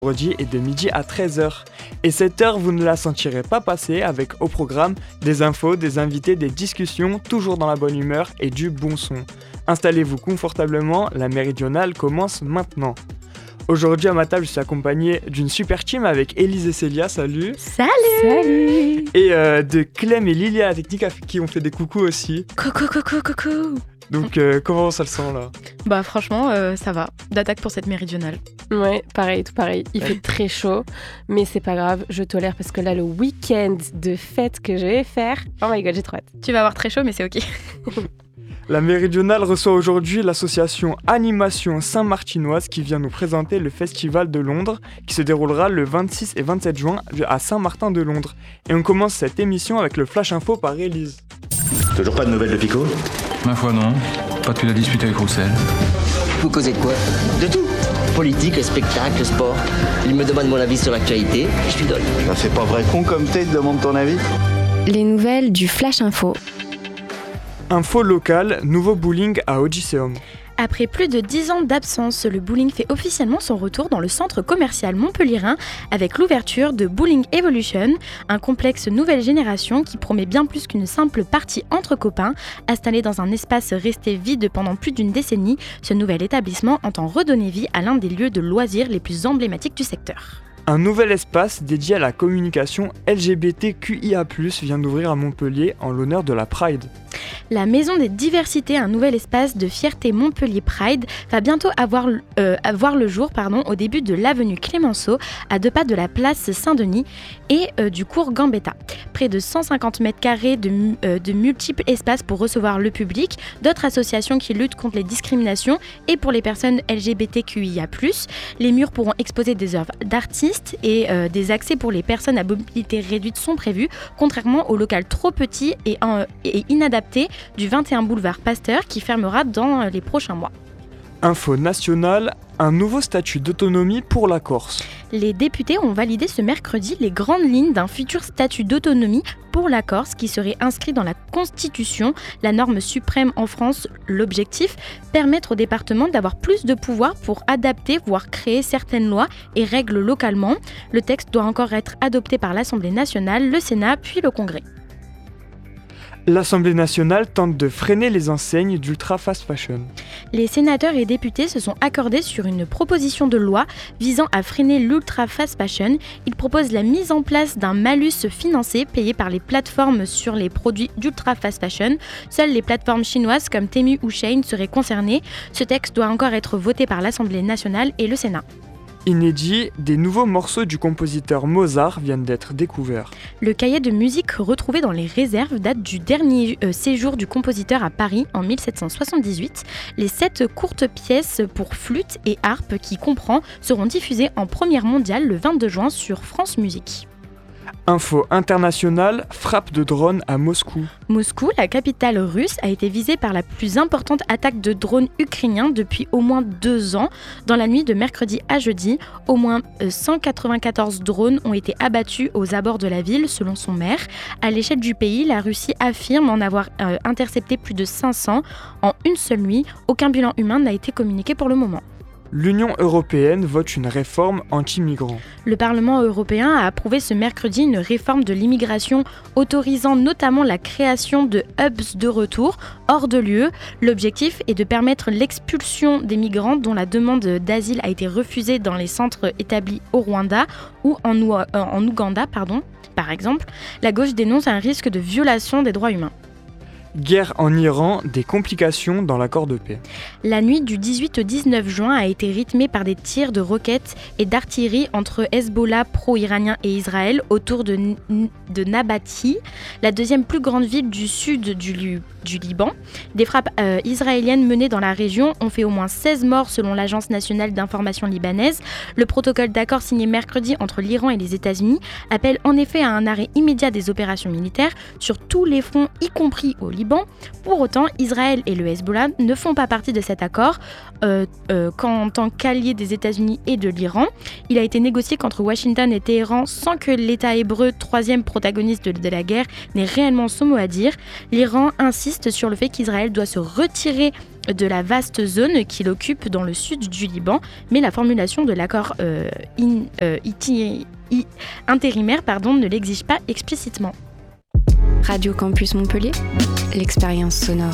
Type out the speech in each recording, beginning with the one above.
vendredi et de midi à 13h. Et cette heure, vous ne la sentirez pas passer avec au programme des infos, des invités, des discussions, toujours dans la bonne humeur et du bon son. Installez-vous confortablement, la méridionale commence maintenant. Aujourd'hui à ma table, je suis accompagné d'une super team avec Élise et Célia, salut. Salut. Et de Clem et Lilia à la technique qui ont fait des coucous aussi. Coucou. Donc comment ça le sent là ? Bah franchement, ça va. D'attaque pour cette méridionale. Ouais, pareil, tout pareil. Il fait très chaud, mais c'est pas grave, je tolère parce que là, le week-end de fête que je vais faire, oh my god, j'ai trop hâte. Tu vas avoir très chaud, mais c'est ok. La méridionale reçoit aujourd'hui l'association Animation Saint-Martinoise qui vient nous présenter le Festival de Londres qui se déroulera le 26 et 27 juin à Saint-Martin-de-Londres. Et on commence cette émission avec le Flash Info par Élise. Toujours pas de nouvelles de Pico ? Ma foi non, pas depuis la dispute avec Roussel. Vous causez de quoi ? De tout. Politique, le spectacle, le sport. Il me demande mon avis sur l'actualité, je lui donne. Ça fait pas vrai con comme t'es, demande ton avis. Les nouvelles du Flash Info. Info locale, nouveau bowling à Odysseum. Après plus de 10 ans d'absence, le bowling fait officiellement son retour dans le centre commercial montpelliérain avec l'ouverture de Bowling Evolution, un complexe nouvelle génération qui promet bien plus qu'une simple partie entre copains. Installé dans un espace resté vide pendant plus d'une décennie, ce nouvel établissement entend redonner vie à l'un des lieux de loisirs les plus emblématiques du secteur. Un nouvel espace dédié à la communication LGBTQIA+, vient d'ouvrir à Montpellier en l'honneur de la Pride. La Maison des Diversités, un nouvel espace de fierté Montpellier Pride, va bientôt avoir le jour au début de l'avenue Clémenceau, à 2 pas de la place Saint-Denis et du cours Gambetta. Près de 150 mètres carrés de multiples espaces pour recevoir le public, d'autres associations qui luttent contre les discriminations et pour les personnes LGBTQIA+. Les murs pourront exposer des œuvres d'artistes et des accès pour les personnes à mobilité réduite sont prévus, contrairement au local trop petit et inadapté du 21 boulevard Pasteur qui fermera dans les prochains mois. Info nationale, un nouveau statut d'autonomie pour la Corse. Les députés ont validé ce mercredi les grandes lignes d'un futur statut d'autonomie pour la Corse qui serait inscrit dans la Constitution, la norme suprême en France. L'objectif, permettre au département d'avoir plus de pouvoir pour adapter, voire créer certaines lois et règles localement. Le texte doit encore être adopté par l'Assemblée nationale, le Sénat puis le Congrès. L'Assemblée nationale tente de freiner les enseignes d'ultra fast fashion. Les sénateurs et députés se sont accordés sur une proposition de loi visant à freiner l'ultra fast fashion. Ils proposent la mise en place d'un malus financier payé par les plateformes sur les produits d'ultra fast fashion. Seules les plateformes chinoises comme Temu ou Shein seraient concernées. Ce texte doit encore être voté par l'Assemblée nationale et le Sénat. Inédit, des nouveaux morceaux du compositeur Mozart viennent d'être découverts. Le cahier de musique retrouvé dans les réserves date du dernier séjour du compositeur à Paris en 1778. Les 7 courtes pièces pour flûte et harpe qui comprend seront diffusées en première mondiale le 22 juin sur France Musique. Info internationale, frappe de drone à Moscou. Moscou, la capitale russe, a été visée par la plus importante attaque de drones ukrainiens depuis au moins 2 ans. Dans la nuit de mercredi à jeudi, au moins 194 drones ont été abattus aux abords de la ville, selon son maire. À l'échelle du pays, la Russie affirme en avoir intercepté plus de 500 en une seule nuit. Aucun bilan humain n'a été communiqué pour le moment. L'Union européenne vote une réforme anti-migrants. Le Parlement européen a approuvé ce mercredi une réforme de l'immigration autorisant notamment la création de hubs de retour hors de l'UE. L'objectif est de permettre l'expulsion des migrants dont la demande d'asile a été refusée dans les centres établis au Rwanda ou en Ouganda, par exemple. La gauche dénonce un risque de violation des droits humains. Guerre en Iran, des complications dans l'accord de paix. La nuit du 18 au 19 juin a été rythmée par des tirs de roquettes et d'artillerie entre Hezbollah pro-iranien et Israël autour de Nabati, la deuxième plus grande ville du sud du Liban. Des frappes israéliennes menées dans la région ont fait au moins 16 morts selon l'Agence nationale d'information libanaise. Le protocole d'accord signé mercredi entre l'Iran et les États-Unis appelle en effet à un arrêt immédiat des opérations militaires sur tous les fronts, y compris au Liban. Pour autant, Israël et le Hezbollah ne font pas partie de cet accord qu'en tant qu'alliés des États-Unis et de l'Iran. Il a été négocié qu'entre Washington et Téhéran sans que l'État hébreu, troisième protagoniste de la guerre, n'ait réellement son mot à dire. L'Iran insiste sur le fait qu'Israël doit se retirer de la vaste zone qu'il occupe dans le sud du Liban, mais la formulation de l'accord intérimaire ne l'exige pas explicitement. Radio Campus Montpellier, l'expérience sonore.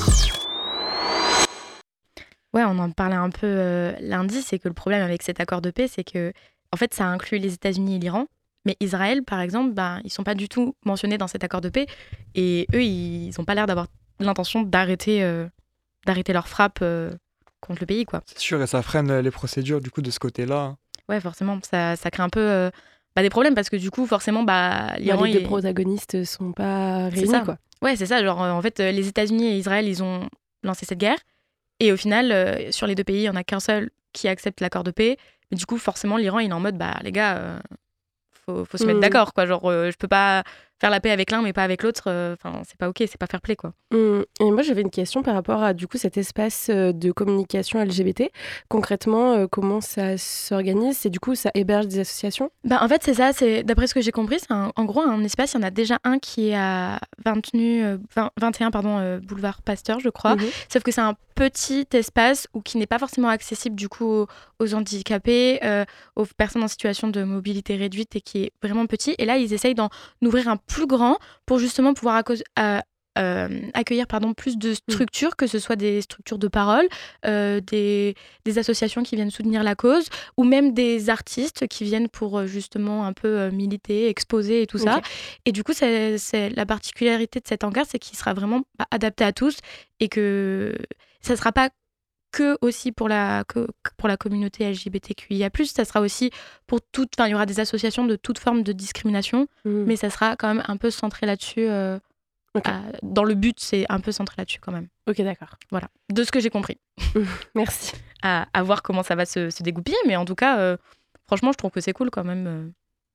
Ouais, on en parlait un peu lundi, c'est que le problème avec cet accord de paix, c'est que en fait, ça inclut les États-Unis et l'Iran, mais Israël, par exemple, ils sont pas du tout mentionnés dans cet accord de paix, et eux, ils ont pas l'air d'avoir l'intention d'arrêter leur frappe contre le pays, quoi. C'est sûr, et ça freine les procédures du coup de ce côté-là. Ouais, forcément, ça crée un peu des problèmes parce que du coup, forcément, l'Iran... les deux protagonistes sont pas réunis, quoi. Ouais, c'est ça. Genre, en fait, les États-Unis et Israël, ils ont lancé cette guerre. Et au final, sur les deux pays, il n'y en a qu'un seul qui accepte l'accord de paix. Mais du coup, forcément, l'Iran, il est en mode, les gars, faut se mettre d'accord, quoi. Genre, je peux pas faire la paix avec l'un, mais pas avec l'autre. Enfin, c'est pas OK, c'est pas fair play, quoi. Et moi, j'avais une question par rapport à, du coup, cet espace de communication LGBT. Concrètement, comment ça s'organise? C'est du coup, ça héberge des associations? En fait, c'est ça. D'après ce que j'ai compris, c'est en gros un espace. Il y en a déjà un qui est à 21 boulevard Pasteur, je crois. Sauf que c'est un petit espace qui n'est pas forcément accessible du coup aux handicapés, aux personnes en situation de mobilité réduite et qui est vraiment petit. Et là, ils essayent d'en ouvrir un plus grand pour justement pouvoir accueillir plus de structures, que ce soit des structures de parole, des associations qui viennent soutenir la cause, ou même des artistes qui viennent pour justement un peu militer, exposer et tout ça. Et du coup, c'est la particularité de cet hangar, c'est qu'il sera vraiment adapté à tous et que ça ne sera pas que aussi pour la communauté LGBTQIA+, ça sera aussi pour il y aura des associations de toute forme de discrimination, mais ça sera quand même un peu centré là-dessus. Dans le but, c'est un peu centré là-dessus quand même. Ok, d'accord. Voilà, de ce que j'ai compris. Merci. À voir comment ça va se dégoupiller, mais en tout cas, franchement, je trouve que c'est cool quand même.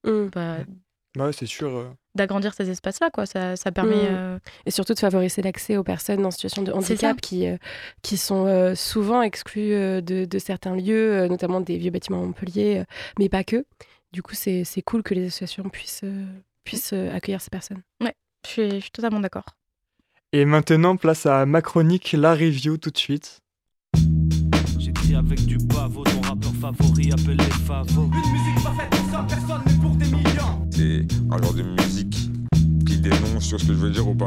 Ouais, c'est sûr. D'agrandir ces espaces-là, quoi. Ça permet... Et surtout de favoriser l'accès aux personnes en situation de handicap qui sont souvent exclues de certains lieux, notamment des vieux bâtiments à Montpellier, mais pas que. Du coup, c'est cool que les associations puissent accueillir ces personnes. Ouais, je suis totalement d'accord. Et maintenant, place à ma chronique, la review, tout de suite. J'écris avec du pavot, ton rappeur favori appelé Favo. Une musique pas faite pour ça, personne mais pour des millions. C'est un genre de musique qui dénonce sur ce que je veux dire ou pas.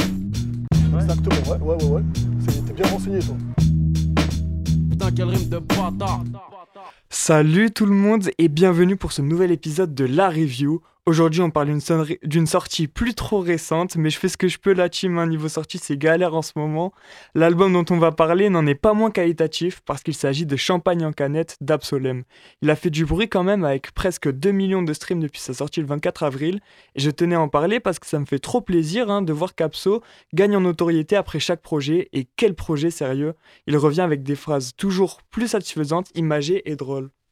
Exactement, ouais. T'es bien renseigné, toi. Putain, quel rime de bâtard. Salut tout le monde et bienvenue pour ce nouvel épisode de La Review. Aujourd'hui, on parle d'une sortie plus trop récente, mais je fais ce que je peux, la team, niveau sortie, c'est galère en ce moment. L'album dont on va parler n'en est pas moins qualitatif parce qu'il s'agit de Champagne en canette d'Absolem. Il a fait du bruit quand même avec presque 2 millions de streams depuis sa sortie le 24 avril. Et je tenais à en parler parce que ça me fait trop plaisir de voir qu'Abso gagne en notoriété après chaque projet. Et quel projet sérieux! Il revient avec des phrases toujours plus satisfaisantes, imagées et drôles.